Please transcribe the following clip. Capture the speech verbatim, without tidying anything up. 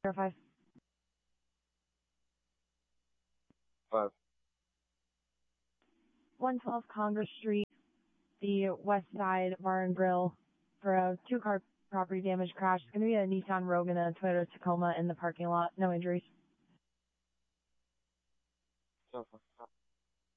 zero five. Five. one twelve Congress Street, the West Side Bar and Grill, for a two-car property damage crash. It's going to be a Nissan Rogue and a Toyota Tacoma in the parking lot. No injuries. So far.